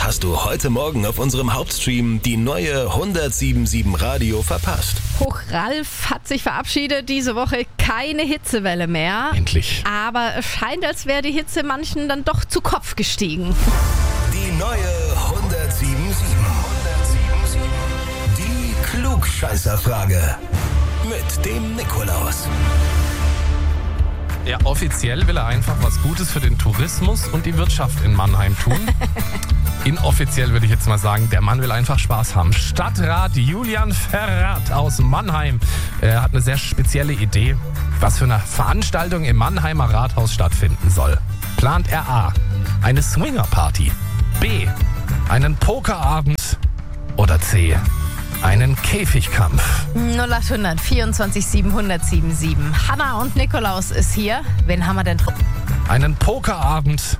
hast du heute Morgen auf unserem Hauptstream die neue 107.7 Radio verpasst? Hoch Ralf hat sich verabschiedet, diese Woche keine Hitzewelle mehr. Endlich. Aber es scheint, als wäre die Hitze manchen dann doch zu Kopf gestiegen. Die neue 107.7. Die Klugscheißerfrage mit dem Nikolaus. Ja, offiziell will er einfach was Gutes für den Tourismus und die Wirtschaft in Mannheim tun. Inoffiziell würde ich jetzt mal sagen, der Mann will einfach Spaß haben. Stadtrat Julian Ferrat aus Mannheim hat eine sehr spezielle Idee, was für eine Veranstaltung im Mannheimer Rathaus stattfinden soll. Plant er A, eine Swingerparty, B, einen Pokerabend oder C, einen Käfigkampf. 0800 24 700 77. Hanna und Nikolaus ist hier. Wen haben wir denn? Einen Pokerabend